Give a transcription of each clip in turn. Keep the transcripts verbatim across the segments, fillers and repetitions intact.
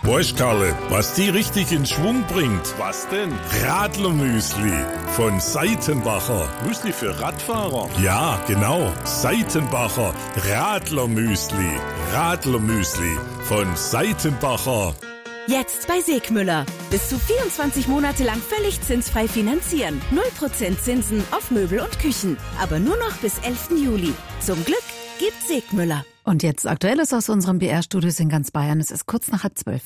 Weißt, Karle, was die richtig in Schwung bringt? Was denn? Radlermüsli von Seitenbacher. Müsli für Radfahrer? Ja, genau. Seitenbacher Radlermüsli. Radlermüsli von Seitenbacher. Jetzt bei Segmüller. Bis zu vierundzwanzig Monate lang völlig zinsfrei finanzieren. null Prozent Zinsen auf Möbel und Küchen. Aber nur noch bis elften Juli. Zum Glück gibt Segmüller. Und jetzt Aktuelles aus unserem B R-Studios in ganz Bayern. Es ist kurz nach halb zwölf.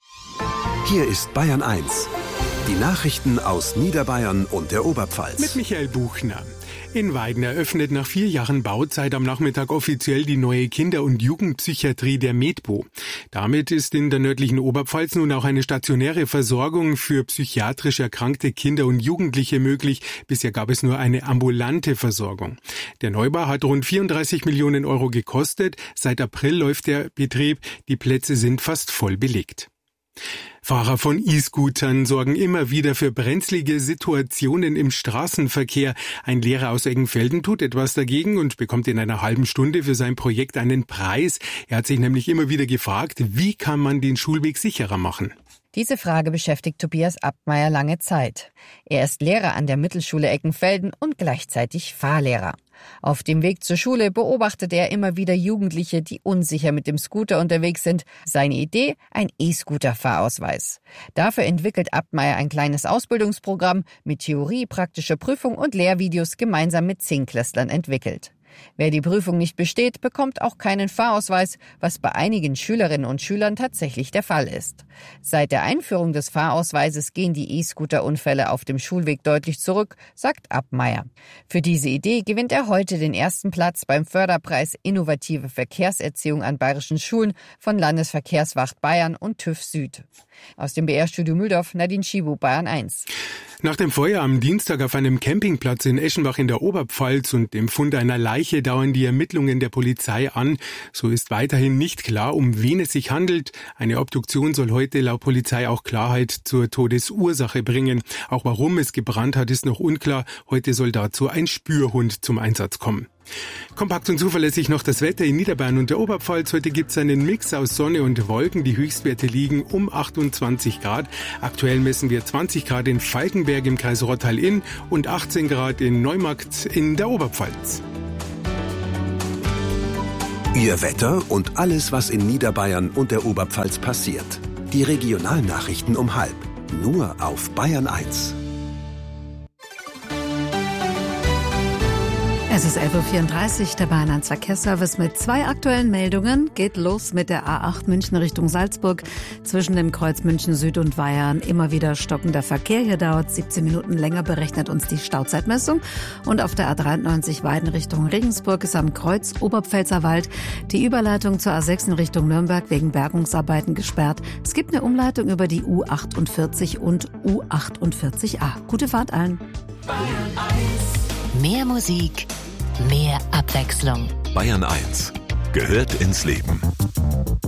Hier ist Bayern eins. Die Nachrichten aus Niederbayern und der Oberpfalz. Mit Michael Buchner. In Weiden eröffnet nach vier Jahren Bauzeit am Nachmittag offiziell die neue Kinder- und Jugendpsychiatrie der Medpo. Damit ist in der nördlichen Oberpfalz nun auch eine stationäre Versorgung für psychiatrisch erkrankte Kinder und Jugendliche möglich. Bisher gab es nur eine ambulante Versorgung. Der Neubau hat rund vierunddreißig Millionen Euro gekostet. Seit April läuft der Betrieb. Die Plätze sind fast voll belegt. Fahrer von E-Scootern sorgen immer wieder für brenzlige Situationen im Straßenverkehr. Ein Lehrer aus Eggenfelden tut etwas dagegen und bekommt in einer halben Stunde für sein Projekt einen Preis. Er hat sich nämlich immer wieder gefragt, wie kann man den Schulweg sicherer machen? Diese Frage beschäftigt Tobias Abtmeier lange Zeit. Er ist Lehrer an der Mittelschule Eggenfelden und gleichzeitig Fahrlehrer. Auf dem Weg zur Schule beobachtet er immer wieder Jugendliche, die unsicher mit dem Scooter unterwegs sind. Seine Idee? Ein E-Scooter-Fahrausweis. Dafür entwickelt Abtmeier ein kleines Ausbildungsprogramm mit Theorie, praktischer Prüfung und Lehrvideos gemeinsam mit Zehntklässlern entwickelt. Wer die Prüfung nicht besteht, bekommt auch keinen Fahrausweis, was bei einigen Schülerinnen und Schülern tatsächlich der Fall ist. Seit der Einführung des Fahrausweises gehen die E-Scooter-Unfälle auf dem Schulweg deutlich zurück, sagt Abtmeier. Für diese Idee gewinnt er heute den ersten Platz beim Förderpreis Innovative Verkehrserziehung an bayerischen Schulen von Landesverkehrswacht Bayern und TÜV Süd. Aus dem B R-Studio Mühldorf, Nadine Schibu, Bayern eins. Nach dem Feuer am Dienstag auf einem Campingplatz in Eschenbach in der Oberpfalz und dem Fund einer Leiche dauern die Ermittlungen der Polizei an. So ist weiterhin nicht klar, um wen es sich handelt. Eine Obduktion soll heute laut Polizei auch Klarheit zur Todesursache bringen. Auch warum es gebrannt hat, ist noch unklar. Heute soll dazu ein Spürhund zum Einsatz kommen. Kompakt und zuverlässig noch das Wetter in Niederbayern und der Oberpfalz. Heute gibt es einen Mix aus Sonne und Wolken. Die Höchstwerte liegen um achtundzwanzig Grad. Aktuell messen wir zwanzig Grad in Falkenberg im Kreis Rottal-Inn und achtzehn Grad in Neumarkt in der Oberpfalz. Ihr Wetter und alles, was in Niederbayern und der Oberpfalz passiert. Die Regionalnachrichten um halb. Nur auf Bayern eins. Es ist elf Uhr vierunddreißig, der Bayern eins Verkehrsservice mit zwei aktuellen Meldungen. Geht los mit der A acht München Richtung Salzburg. Zwischen dem Kreuz München Süd und Weihern immer wieder stockender Verkehr. Hier dauert siebzehn Minuten länger, berechnet uns die Stauzeitmessung. Und auf der A dreiundneunzig Weiden Richtung Regensburg ist am Kreuz Oberpfälzer Wald die Überleitung zur A sechs in Richtung Nürnberg wegen Bergungsarbeiten gesperrt. Es gibt eine Umleitung über die U achtundvierzig und U achtundvierzig A. Gute Fahrt allen. Bayern eins. Mehr Musik, mehr Abwechslung. Bayern eins gehört ins Leben.